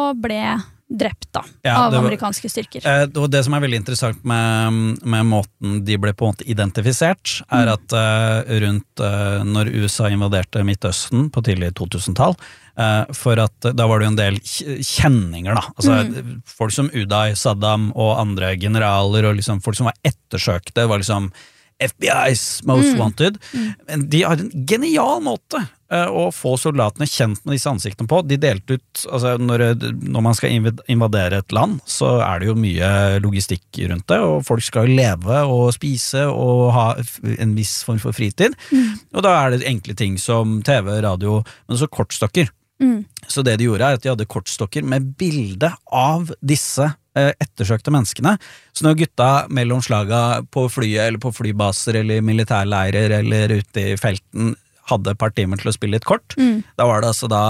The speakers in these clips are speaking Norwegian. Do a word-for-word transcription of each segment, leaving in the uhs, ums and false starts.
og ble drept da, ja, av var, amerikanske styrker. Eh, det, det som er veldig interessant med, med måten de ble på en måte identifisert, er mm. at eh, rundt eh, når U S A invaderte Midtøsten på tidlig to-tusen-tall, eh, for at da var det jo en del kjenninger da, altså mm. folk som Uday, Saddam og andre generaler og liksom folk som var ettersøkte, var liksom F B I's most mm. wanted. Mm. De har en genial måte uh, å få soldatene kjent med disse ansiktene på. De delte ut, altså når, når man skal invadere et land, så er det jo mye logistikk rundt det, og folk skal leve og spise og ha en viss form for fritid. Mm. Og da er det enkle ting som T V, radio, men så kortstokker. Mm. Så det de gjorde er at de hadde kortstokker med bilde av disse eh, ettersøkte menneskene. Så når gutta mellom slaga på flyet eller på flybaser eller militærleirer eller ute i felten hadde et par timer til å spille litt kort, mm. da var det altså da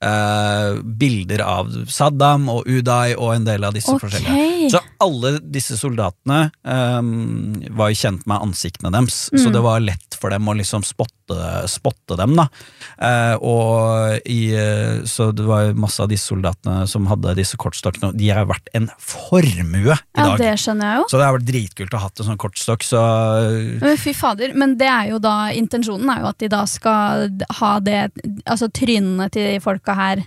eh, bilder av Saddam og Uday og en del av disse okay. forskjellige. Så alle disse soldatene eh, var kjent med ansiktene deres, mm. så det var lett for dem å liksom spotte, spotte dem da. Eh, og i, så det var masse av disse soldatene som hadde disse kortstokkene, de har vært en formue i ja, dag. Det skjønner jeg jo. Så det har vært dritkult å ha hatt en sånn kortstokk, så... Men fy fader, men det er jo da, intensjonen er jo at de da skal ha det, altså trynene til folka her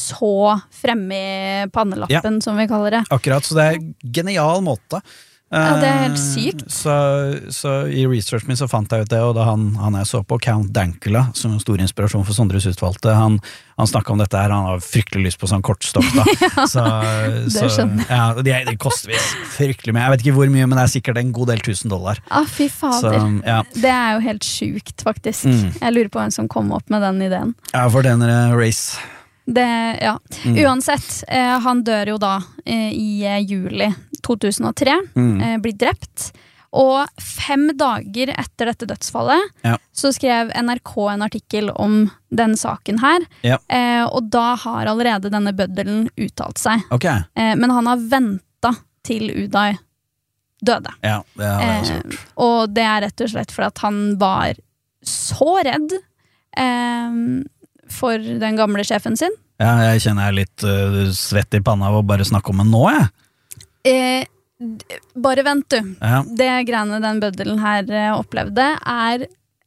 så fremme i pannelappen, ja. Som vi kaller det. Akkurat, så det er en genial måte. Ja, det er helt sykt. Så, så i researchen min så fant jeg ut det, og da han, han jeg så på, Count Dankula, som en stor inspirasjon for Sondres utvalgte, han, han snakket om dette her, han har fryktelig lyst på sånn kortstokk da. ja, så, det skjønner jeg. Ja, det, det koster visst fryktelig mye, jeg vet ikke hvor mye, men det er sikkert en god del tusen dollar. Ah, fy fader. Så, ja. Det er jo helt sykt, faktisk. Mm. Jeg lurer på hvem som kom opp med den ideen. Ja, for den er race. Det, ja. Mm. Uansett, eh, han dør jo da eh, i eh, juli to tusen og tre, mm. eh, blir drept, og fem dager etter dette dødsfallet ja. Så skrev N R K en artikkel om den saken her, ja. eh, og da har allerede denne bøddelen uttalt seg. Okay. Eh, men han har ventet til Uday døde. Ja, det har jeg også gjort. Eh, og det er rett og slett for at han var så redd eh, for den gamle sjefen sin. Ja, jeg kjenner jeg litt uh, svett i panna av å bare snakke om den nå, jeg. Eh, d- bare vent du. Ja. Det greiene den bøddelen her eh, opplevde er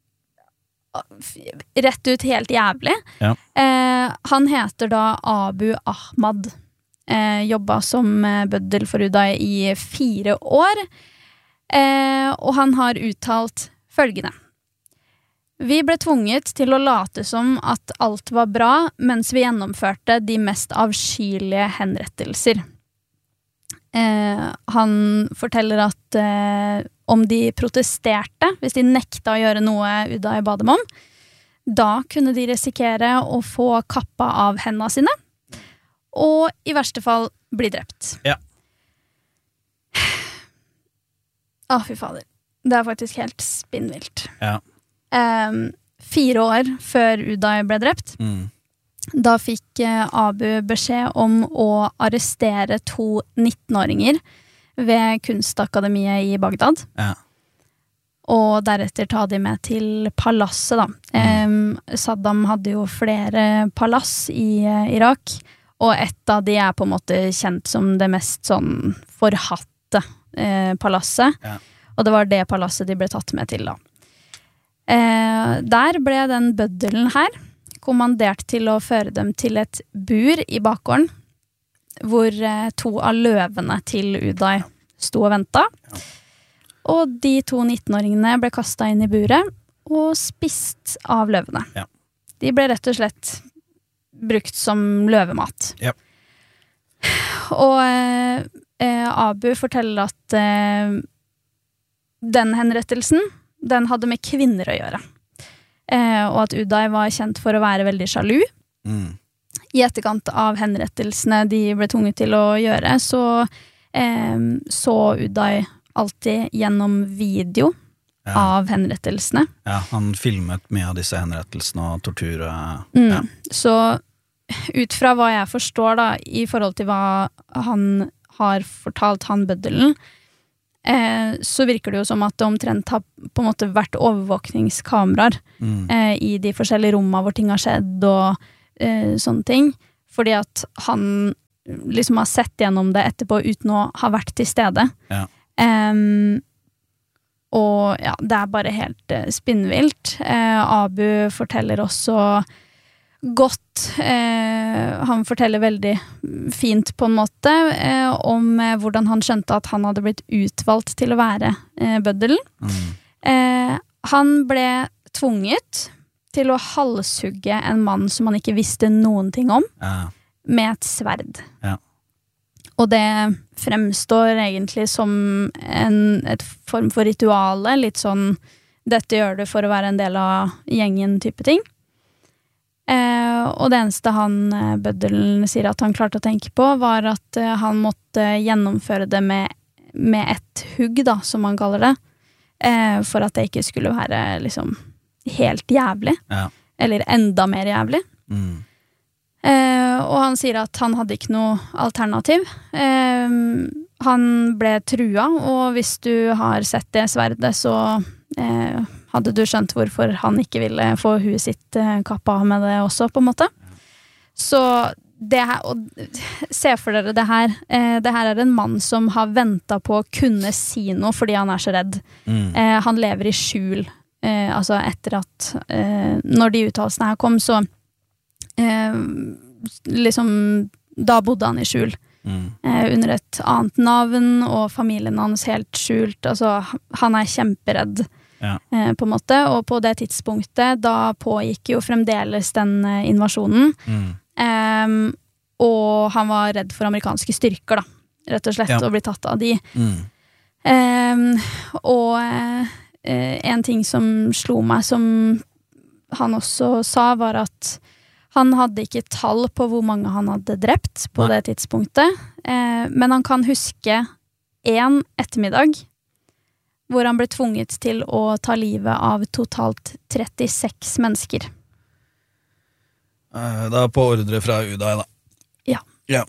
f- rett ut helt jævlig. Ja. Eh, han heter da Abu Ahmad. Eh, jobba som eh, bøddel for Uday i fire år. Eh, og han har uttalt følgende. Vi ble tvunget til å late som at alt var bra, mens vi gjennomførte de mest avskyelige henrettelser. Eh, han forteller at eh, om de protesterte, hvis de nekta å gjøre noe Uday ba dem om, da kunne de risikere å få kappa av hendene sine, og i verste fall bli drept. Ja. Å, fy fader. Det er faktisk helt spinnvilt. Ja. Um, fire år før Uday ble drept, mm. da fikk uh, Abu beskjed om å arrestere to nittenåringer ved kunstakademiet i Bagdad. Ja. Og deretter ta de med til palasset da. Mm. Um, Saddam hadde jo flere palass i uh, Irak, og et av de er på en måte kjent som det mest sånn forhatte uh, palasset. Ja. Og det var det palasset de ble tatt med til da. Eh, der ble den bøddelen her kommandert til å føre dem til et bur i bakgården, hvor eh, to av løvene til Uday sto og ventet. Ja. Og de to nittenåringene ble kastet inn i buret og spist av løvene. Ja. De ble rett og slett brukt som løvemat. Ja. Og eh, Abu forteller at eh, den henrettelsen den hadde med kvinner å gjøre. Eh, og at Uday var kjent for å være veldig sjalu. Mm. I etterkant av henrettelsene de ble tvunget til å gjøre, så eh, så Uday alltid gjennom video ja. Av henrettelsene. Ja, han filmet mye av disse henrettelsene og tortur. Mm. Ja. Så ut fra hva jeg forstår da, i forhold til hva han har fortalt han bøddelen, Eh, så virker det jo som at det omtrent har på en måte vært overvåkningskameraer mm. eh, i de forskjellige rommene hvor ting har skjedd og eh, sånne ting, fordi at han liksom har sett gjennom det etterpå uten å ha vært til stede. Ja. Um, og ja, det er bare helt uh, spinnvilt. Uh, Abu forteller også godt, uh, han forteller veldig fint på en måte, uh, om uh, hvordan han skjønte at han hadde blitt utvalgt til å være uh, bøddelen. Mm. Uh, han ble tvunget til å halshugge en mann som han ikke visste noen ting om, ja. Med et sverd. Ja. Og det fremstår egentlig som en et form for rituale, litt sånn, dette gjør du for å være en del av gjengen type ting. Eh, og det eneste han, bøddelen, sier at han klarte å tenke på, var at eh, han måtte gjennomføre det med, med et hugg, da, som han kaller det, eh, for at det ikke skulle være liksom helt jævlig, ja. Eller enda mer jævlig. Mm. Eh, og han sier at han hadde ikke noe alternativ. Eh, han ble trua, og hvis du har sett det sverdet, så eh, hadde du skjønt hvorfor han ikke ville få huet sitt eh, kappa av med det også, på en måte. Så det her, og se for dere det her, eh, det her er en mann som har ventet på å kunne si noe fordi han er så redd. Mm. Eh, han lever i skjul, eh, altså etter at eh, når de uttalelsene her kom, så Eh, liksom da bodde han i skjul mm. eh, under et annet navn, og familien hans helt skjult, altså han er kjemperedd ja. eh, på en måte, og på det tidspunktet da pågikk jo fremdeles den eh, invasjonen mm. eh, og han var redd for amerikanske styrker da, rett og slett, ja. Å bli tatt av de mm. eh, og eh, en ting som slo meg, som han også sa, var at han hadde ikke tall på hvor mange han hadde drept på Nei. Det tidspunktet, eh, men han kan huske en ettermiddag hvor han ble tvunget til å ta livet av totalt trettiseks mennesker. Eh, da på ordre fra U D A, da. Ja. Ja.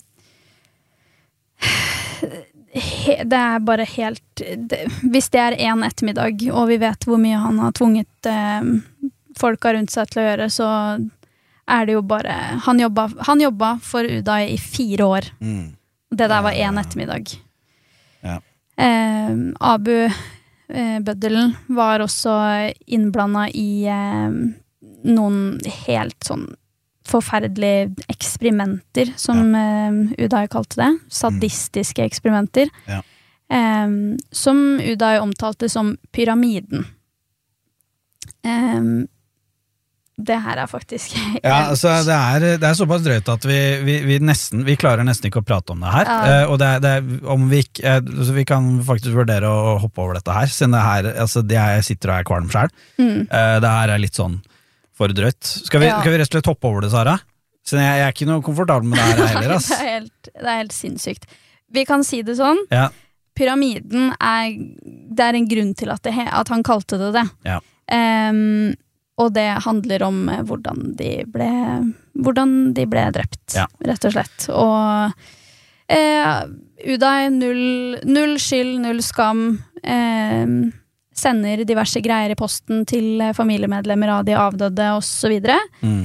He, det er bare helt... Det, hvis det er en ettermiddag, og vi vet hvor mye han har tvunget eh, folka rundt seg til å gjøre, så... er det jo bare, han jobba, han jobba for U D A i fire år. Mm. Det der var en ettermiddag. Ja. Eh, Abu, eh, bøddelen, var også innblandet i eh, noen helt sånn forferdelige eksperimenter, som ja. eh, U D A kalte det. Sadistiske mm. eksperimenter. Ja. Eh, som U D A omtalte som pyramiden. Eh, Det her er faktisk ja, altså det er, det er såpass drøyt at vi, vi, vi nesten vi klarer nesten ikke å prate om det her ja. uh, og det, det er, om vi, ikke, uh, vi kan faktisk vurdere å hoppe over dette her siden det her, altså det jeg sitter og er kvalm selv mm. uh, det her er litt sånn for drøyt. Skal vi, ja. Skal vi rett og slett hoppe over det, Sara? Siden jeg, jeg er ikke noe komfortabel med det her heller. det, er helt, det er helt sinnssykt. Vi kan si det sånn, ja. Pyramiden er, det er en grunn til at, det, at han kalte det det. Ja. Um, Og det handler om hvordan de ble, hvordan de ble drept, ja. Rett og slett. Og eh, U D A, null, null skyld, null skam, eh, sender diverse greier i posten til familiemedlemmer av de avdøde, og så videre. Mm.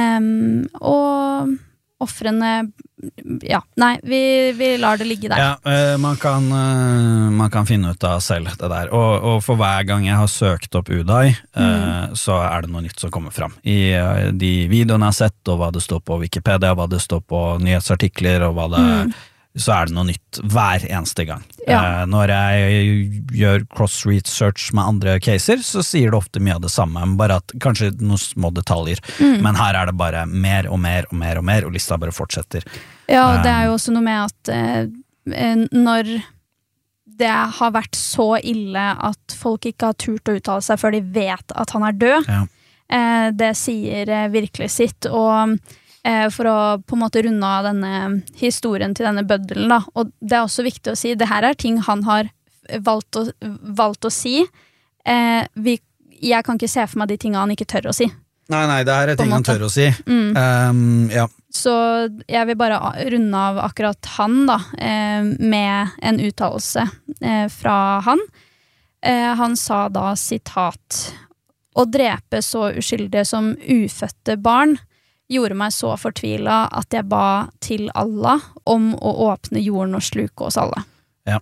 Eh, og offrene, ja, nei, vi, vi lar det ligge der. Ja, uh, man, kan, uh, man kan finne ut av selv det der, og, og for hver gang jeg har søkt opp U D A, uh, mm. så er det noe nytt som kommer fram. I uh, de videoene jeg har sett, og hva det står på Wikipedia, hva det står på nyhetsartikler, og hva det mm. så er det noe nytt hver eneste gang. Ja. Uh, når jeg gjør cross-research med andre caser, så sier det ofte mye av det samme, bare at kanskje noen små detaljer, mm. men her er det bare mer og mer og mer og mer, og lista bare fortsetter. Ja, og det er jo også noe med at uh, når det har vært så ille at folk ikke har turt å uttale seg før de vet at han er død, ja. uh, det sier uh, virkelig sitt, og for å på en måte runde av denne historien til denne bøddelen da. Og det er også viktig å si, det her er ting han har valgt å, valgt å si. Eh, vi, jeg kan ikke se for meg de tingene han ikke tør å si. Nei, nei, det her er ting han tør å si. Mm. Um, ja. Så jeg vil bare runde av akkurat han da, eh, med en uttalelse eh, fra han. Eh, han sa da, sitat, «Å drepe så uskyldige som ufødte barn gjorde meg så fortvilet at jeg ba til Allah om å åpne jorden og sluke oss alle. Ja.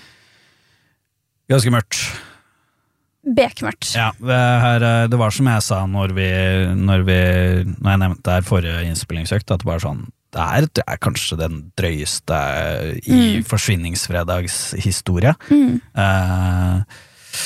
Ganske mørkt. Bekmørkt. Ja, det, her, det var som jeg sa når vi, når vi, når jeg nevnte det her forrige innspillingsøkt, at det var sånn, det er, det er kanskje den drøyeste i mm. forsvinningsfredags historie. Mm. Uh,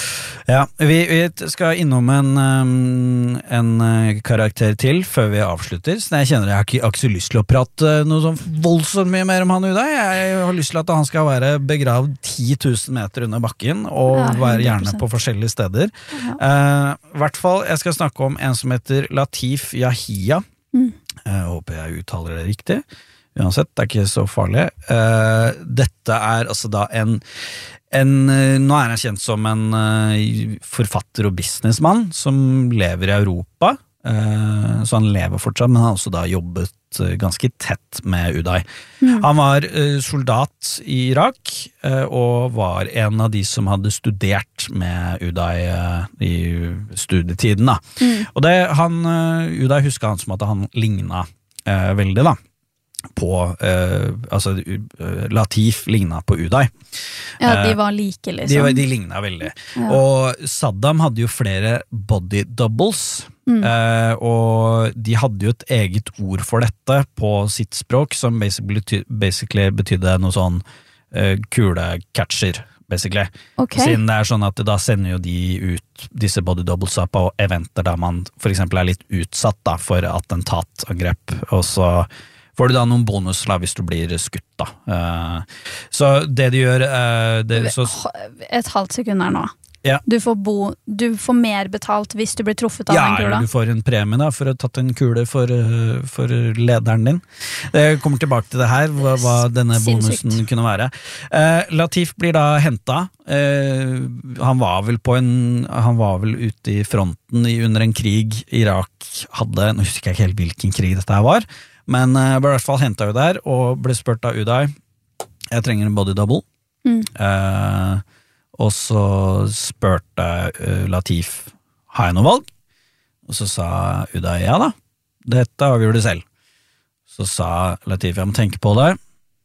ja, vi, vi skal innom en, um, en karakter til før vi avslutter, så jeg kjenner jeg har ikke, jeg har ikke så lyst til å prate noe sånn voldsomt mye mer om han Uday. Jeg har lyst til at han skal være begravd ti tusen meter under bakken, og ja, være gjerne på forskjellige steder. I ja. uh, hvert fall, jeg skal snakke om en som heter Latif Yahia. Mm. Jeg håper jeg uttaler det riktig. Uansett, det er ikke så farlig. Uh, dette er altså da en En, nå er han kjent som en uh, forfatter og businessmann som lever i Europa, uh, så han lever fortsatt, men han har også da jobbet uh, ganske tett med Uday. Mm. Han var uh, soldat i Irak, uh, og var en av de som hadde studert med Uday uh, i studietiden. Da. Mm. Og det, han, uh, Uday husker han som at han lignet uh, veldig da. På, uh, altså uh, Latif lignet på Uday. Ja, de var like liksom. De, var, de lignet veldig. Ja. Og Saddam hadde jo flere body doubles, mm. uh, og de hadde jo et eget ord for dette på sitt språk, som basically, basically betydde noe sånn uh, kule-catcher, basically. Okay. Siden det er sånn at da sender jo de ut disse body doublesa på eventer der man for eksempel er litt utsatt da, for attentatangrep, og så får du da noen bonus da, hvis du blir skutt da. Uh, så det de gjør uh, det, så, Et halvt sekund her nå. Ja. Du, får bo, du får mer betalt hvis du blir truffet av ja, en kule. Ja, du får en premie da, for å ha tatt en kule for, uh, for lederen din. Jeg kommer tilbake til det her, hva, hva denne bonusen Sinnssykt. Kunne være. Uh, Latif blir da hentet. Uh, han var vel på en han var vel ute i fronten i, under en krig Irak hadde, nå husker jeg ikke helt hvilken krig dette her var, men uh, ble i hvert fall hentet jo der, og ble spurt av Uday, jeg trenger en body double. Mm. Uh, og så spurte uh, Latif, har jeg noe valg? Og så sa Uday, ja da, dette avgjør du selv. Så sa Latif, jeg må tenke på det.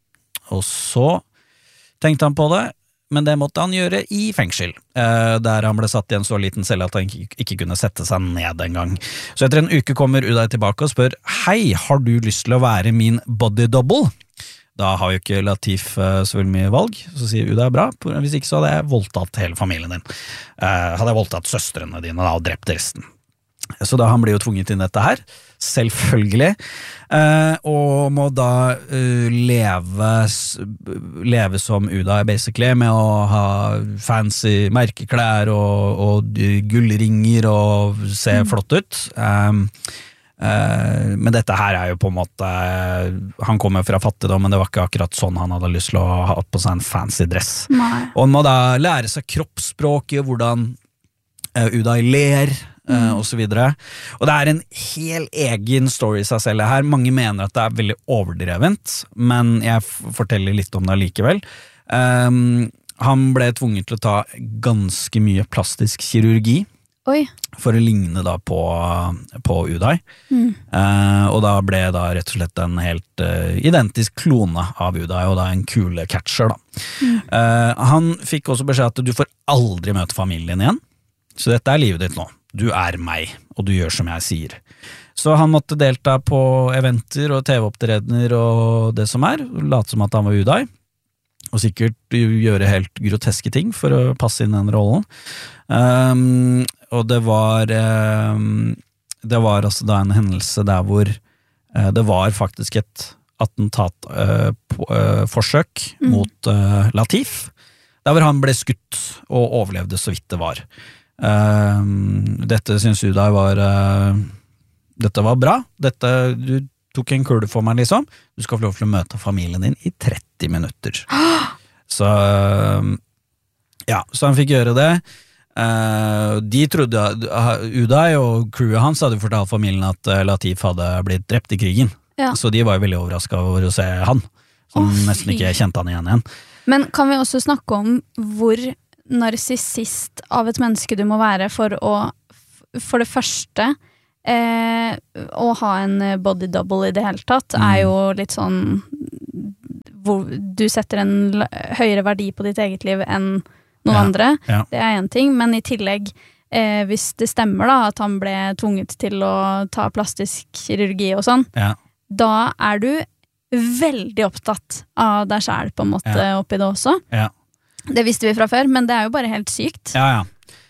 Og så tenkte han på det, men det måtte han gjøre i fengsel, uh, der han ble satt i en så liten celle at han ikke, ikke kunne sette seg ned en gang. Så etter en uke kommer Uday tilbake og spør, hei, har du lyst til å være min body double? Da har jo ikke Latif uh, så veldig mye valg, så sier Uday bra, hvis ikke så hadde jeg voldtatt hele familien din. Uh, hadde jeg voldtatt søstrene dine da, og drept resten. Så da han blir jo tvunget inn dette her, selvfølgelig, uh, og må da uh, leve, leve som Uday basically, med å ha fancy merkeklær og, og gullringer og se mm. flott ut. Um, uh, men dette her er jo på en måte, han kommer fra fattigdom, men det var ikke akkurat sånn han hadde lyst til å ha på seg en fancy dress. Nei. Og han må da lære seg kroppsspråket, hvordan uh, Uday ler, Uh, og så videre. Og det er en hel egen story i seg selv her. Mange mener at det er veldig overdrevent, men jeg forteller litt om det likevel. Um, han ble tvunget til å ta ganske mye plastisk kirurgi. Oi. For å ligne da på, på Uday. Mm. Uh, og da ble da rett og slett en helt uh, identisk klone av Uday, og da en kule catcher da. Mm. Uh, han fikk også beskjed at du får aldri møte familien igjen, så dette er livet ditt nå. Du er meg, og du gjør som jeg sier. Så han måtte delta på eventer og T V-opptredener og det som er, late som at han var Uday, og sikkert gjøre helt groteske ting for å passe inn den rollen. Um, og det var um, det var altså da en hendelse der hvor uh, det var faktisk et attentatforsøk uh, uh, mm. mot uh, Latif, der hvor han ble skutt og overlevde så vidt det var. Uh, dette synes Uday var uh, dette var bra, dette, du tok en kule for meg liksom, du skal få lov til å møte familien din i tretti minutter. Så uh, ja, så han fikk gjøre det. Uh, de trodde uh, Uday og crewet hans hadde fortalt familien at uh, Latif hadde blitt drept i krigen, ja. Så de var jo veldig overrasket over å se han, som oh, nesten ikke kjente han igjen igjen. Men kan vi også snakke om hvor narsissist av et menneske du må være for å, for det første, Eh, å ha en body double i det hele tatt mm. er jo litt sånn hvor du setter en l- høyere verdi på ditt eget liv enn noen ja, andre. Ja. Det er en ting, men i tillegg eh, hvis det stemmer da at han ble tvunget til å ta plastisk kirurgi og sånn, ja. Da er du veldig opptatt av deg selv på en måte ja. Oppi det også. Ja. Det visste vi fra før, men det er jo bare helt sykt. Ja, ja.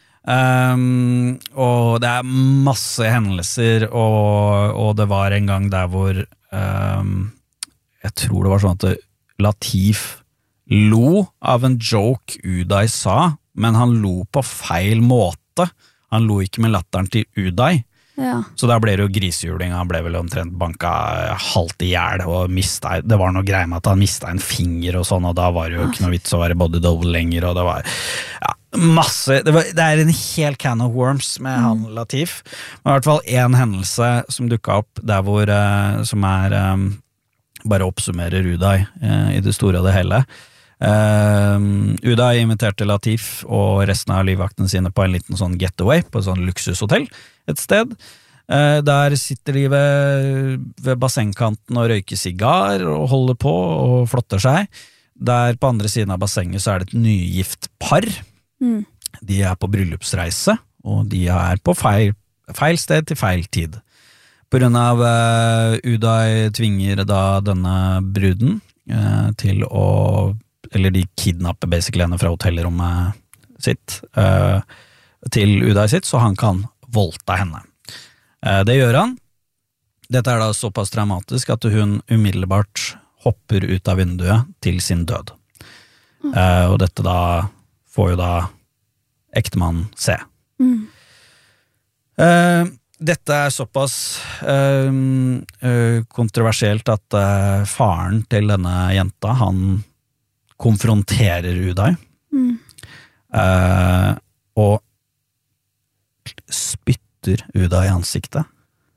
Um, og det er masse hendelser og, og det var en gang der hvor um, jeg tror det var sånn at Latif lo av en joke Uday sa, men han lo på feil måte. Han lo ikke med latteren til Uday. Ja. Så da ble det jo grisehjuling. Han ble vel omtrent banka halvt i hjel og mistet, det var noe greie med at han mistet en finger og sånn, og da var det jo ikke noe vits å være body double lenger, og det var ja, masse, det, var, det er en hel can of worms med mm. han Latif. Men i hvert fall en hendelse som dukket opp der hvor, uh, som er um, bare oppsummerer Uday uh, i det store og det hele. Uh, Uday inviterte Latif og resten av livvaktene sine på en liten sånn getaway på et sånn luksushotell et sted. Uh, der sitter de ved, ved bassengkanten og røyker sigar og holder på og flotter seg. Der på andre siden av bassenget så er det et nygift par. Mm. De er på bryllupsreise, og de er på feil, feil sted til feil tid. På grunn av uh, Uday tvinger da denne bruden uh, til å eller de kidnapper basically henne fra hotellrommet sitt uh, til Uday sitt, så han kan voldta henne. Uh, det gjør han. Dette er da såpass traumatisk at hun umiddelbart hopper ut av vinduet til sin død. Mm. Uh, og dette da får jo da ektemannen se. Mm. Uh, dette er såpass uh, uh, kontroversielt at uh, faren til denne jenta, han konfronterer Uday mm. uh, og spytter Uday i ansiktet.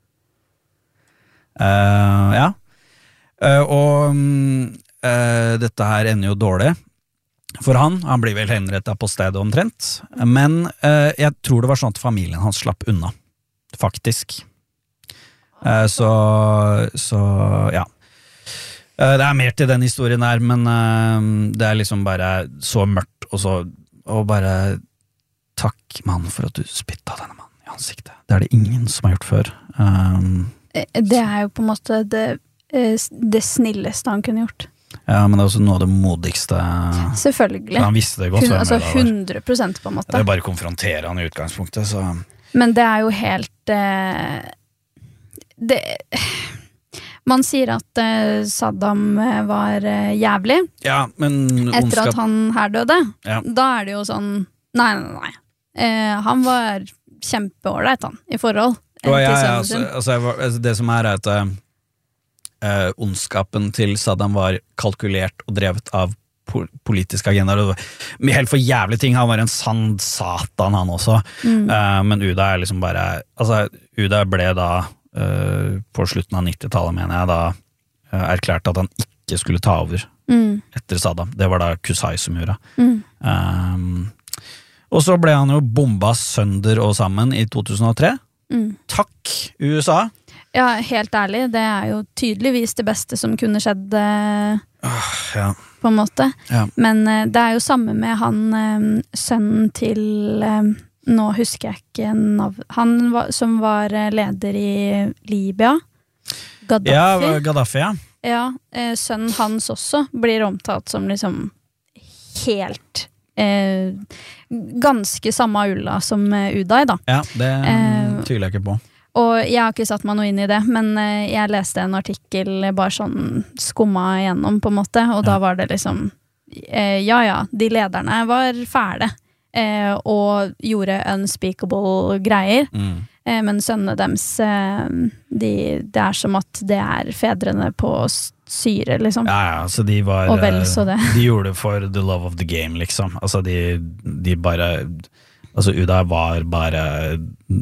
Uh, ja. Uh, og uh, dette her ender jo dårlig for han. Han blir vel henrettet på stedet omtrent. Men uh, jeg tror det var sånn at familien hans slapp unna. Faktisk. Uh, så, så ja. Det er mer til den historien her, men uh, det er liksom bare så mørkt, og så og bare takk, mann, for at du spytta denne mannen i ansiktet. Det er det ingen som har gjort før. Um, det er jo på en måte det, det snilleste han kunne gjort. Ja, men det er også noe av det modigste. Selvfølgelig. Så han visste det godt. Hun, altså hundre prosent på en måte. Det er bare å konfrontere han i utgangspunktet, så. Men det er jo helt uh, det man sier at uh, Saddam var uh, jævlig ja, men etter ondskap... at han her døde. Ja. Da er det jo sånn nei, nei, nei. Uh, han var kjempeålreit han i forhold uh, ja, ja, altså, altså, det som er er at uh, ondskapen til Saddam var kalkulert og drevet av politiske agendaer. Helt for jævlige ting. Han var en sann satan han også. Mm. Uh, men Uday er liksom bare altså Uday ble da Uh, på slutten av nittitallet mener jeg da uh, erklærte at han ikke skulle ta over mm. etter Saddam. Det var da Qusay som gjorde. Mm. Um, og så ble han jo bomba sønder og sammen i to tusen og tre. Mm. Takk, U S A. Ja, helt ærlig, det er jo tydeligvis det beste som kunne skjedd uh, uh, ja. På en måte. Ja. Men uh, det er jo samme med han uh, sønnen til uh, nå husker jeg ikke navn. Han var, som var leder i Libya. Gaddafi. Ja, Gaddafi, ja. Ja, eh, sønnen hans også blir omtalt som liksom helt eh, ganske samme ulla som Uday, da. Ja, det eh, tviler jeg ikke på. Og jeg har ikke satt meg noe inn i det, men eh, jeg leste en artikkel bare sånn skumma igjennom, på en måte, og ja. Da var det liksom eh, ja, ja, de lederne var fæle. Eh, og gjorde unspeakable greier mm. eh, men sønnene dems eh, de, det er som at det er fedrene på syre liksom. Ja, ja, så de var og vel så det. De gjorde det for the love of the game liksom, altså de, de bare altså Uday var bare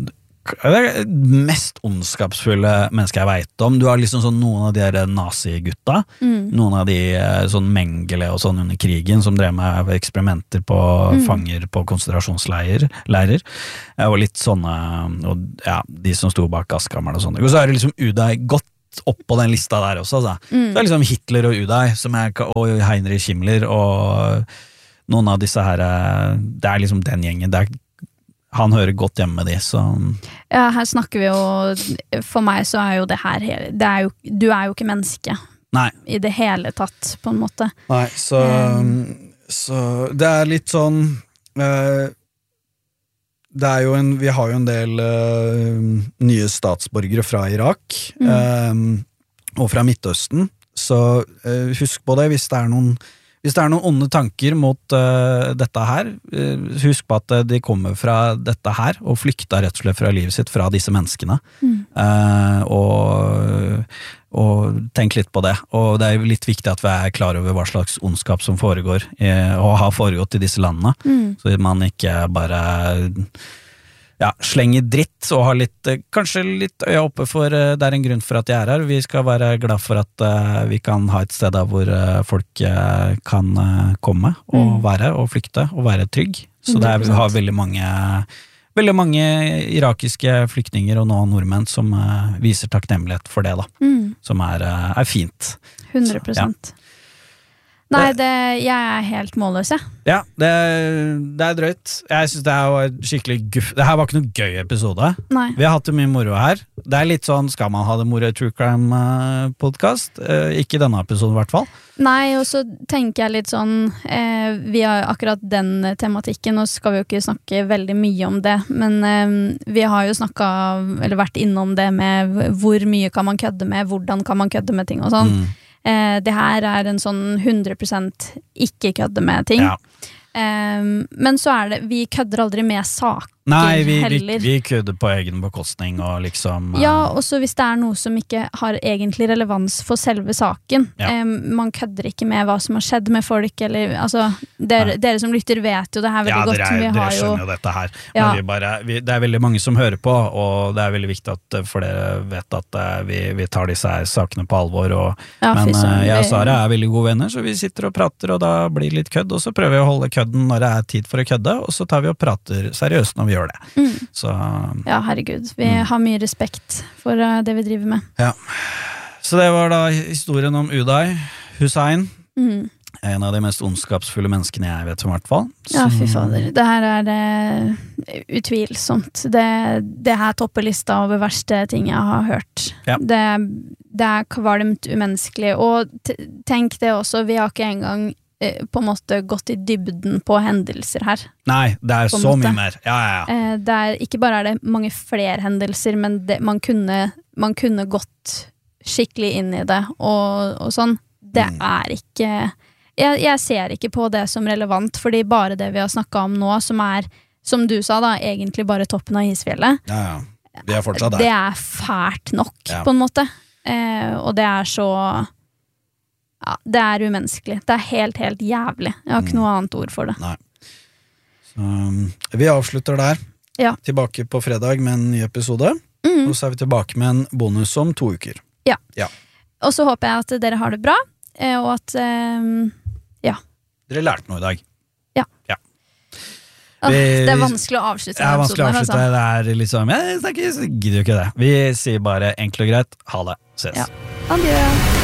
det er det mest ondskapsfulle mennesket jeg vet om. Du har liksom sånn noen av de her nazi-gutta, mm. noen av de sånn Mengele og sånn under krigen, som drev med eksperimenter på mm. fanger på konsentrasjonsleirer, leirer, og litt sånne, og ja, de som sto bak gasskammeren og sånne. Og så er det liksom Uday godt opp på den lista der også, altså. Mm. Det er liksom Hitler og Uday, som er, og Heinrich Himmler, og noen av disse her, det er liksom den gjengen, det er han hører godt hjemme med de, så ja, her snakker vi jo for meg så er jo det her det er jo, du er jo ikke menneske Nei. I det hele tatt på en måte Nei, så, um, så det er litt sånn uh, det er jo en vi har jo en del uh, nye statsborgere fra Irak mm. um, og fra Midtøsten, så uh, husk på det hvis det er noen Hvis det er noen onde tanker mot uh, dette her, uh, husk på at de kommer fra dette her, og flykta rett og slett fra livet sitt fra disse menneskene. Mm. Uh, og, og tenk litt på det. Og det er litt viktig at vi er klar over hva slags ondskap som foregår, uh, og har foregått i disse landene. Mm. Så man ikke bare ja, slenger dritt, og har litt, kanskje litt øya oppe for det er en grunn for at jeg er her. Vi skal være glad for at uh, vi kan ha et sted der hvor uh, folk uh, kan uh, komme og mm. være, og flykte, og være trygg. Så det er, vi har veldig mange, veldig mange irakiske flyktninger og nå nordmenn som uh, viser takknemlighet for det, da. Mm. Som er, uh, er fint. hundre prosent. Så, ja. Nei, det, jeg er helt målløs, jeg. Ja, det, det er drøyt. Jeg synes det var skikkelig guff. Det her var ikke noen gøy episode. Nei. Vi har hatt det mye moro her. Det er litt sånn, skal man ha det moro i True Crime podcast? Eh, ikke denne episoden i hvert fall. Nei, og så tenker jeg litt sånn, eh, vi har akkurat den tematikken, og skal vi jo ikke snakke veldig mye om det, men eh, vi har jo snakket, eller vært innom det med hvor mye kan man kødde med, hvordan kan man kødde med ting og sånn. Mm. Eh, det her er en sånn hundre prosent ikke kødde med ting. Ja. Eh, men så er det, vi kødder aldri med saker Nei, vi, heller. Vi, vi kødder på egen bekostning og liksom uh... Ja, også hvis det er noe som ikke har egentlig relevans for selve saken. Ja. Eh, man kødder ikke med hva som har skjedd med folk, eller, altså, dere, dere som lytter vet jo det her veldig ja, godt. Ja, dere, dere skjønner jo dette her. Ja. Men vi bare, vi, det er veldig mange som hører på, og det er veldig viktig at for dere vet at uh, vi, vi tar disse her sakene på alvor. Og, ja, men uh, jeg og Sara er veldig gode venner, så vi sitter og prater, og da blir det litt kødd, og så prøver vi å holde kødden når det er tid for å kødde, og så tar vi og prater seriøst når vi gjør det. Mm. Så, ja, herregud. Vi mm. har mye respekt for uh, det vi driver med. Ja. Så det var da historien om Uday Hussein. Mm. En av de mest ondskapsfulle menneskene jeg vet om, i hvert fall. Så... Ja, fy fader. Det her er det utvilsomt. Det, det her topper lista over verste ting jeg har hørt. Ja. Det, det er kvalmt umenneskelig. Og t- tenk det også, vi har ikke engang på en måte gått i dybden på hendelser her. Nei, det er så måte. Mye mer. Ja, ja, ja. Det er, ikke bare er det mange flere hendelser, men det, man, kunne, man kunne gått skikkelig inn i det, og, og sånn. Det mm. er ikke... Jeg, jeg ser ikke på det som relevant, fordi bare det vi har snakket om nå, som er, som du sa da, egentlig bare toppen av isfjellet. Ja, ja. Vi er fortsatt der. Det er fælt nok, ja. På en måte. Eh, og det er så... Ja, det er umenneskelig. Det er helt, helt jævlig. Jeg har ikke mm. noe annet ord for det. Nei. Så, um, vi avslutter der. Ja. Tilbake på fredag med en ny episode. Mm. Og så er vi tilbake med en bonus om to uker. Ja. ja. Og så håper jeg at dere har det bra, og at um, ja. Dere lærte noe i dag. Ja. ja. Vi, det er vanskelig å avslutte. Ja, vanskelig å avslutte. Altså. Det er liksom, jeg, jeg gidder jo ikke det. Vi sier bare enkelt og greit, ha det. Ses. Ja. Adjø.